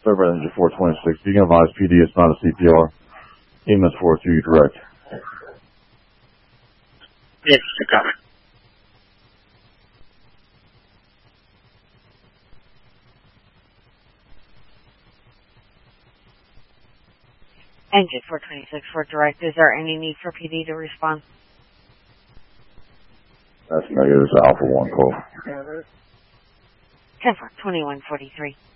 Server Engine 426. You can advise PD it's not a CPR. EMS 42, you correct. Yes, got it. Engine 426 for direct. Is there any need for PD to respond? That's negative. It's Alpha 1 call. 10-4, 2143.